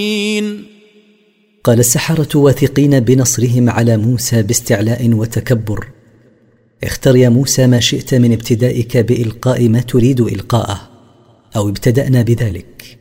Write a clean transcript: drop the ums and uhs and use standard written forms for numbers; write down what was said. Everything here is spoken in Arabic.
قال السحرة واثقين بنصرهم على موسى باستعلاء وتكبر: اختر يا موسى ما شئت من ابتدائك بإلقاء ما تريد إلقاءه، أو ابتدأنا بذلك.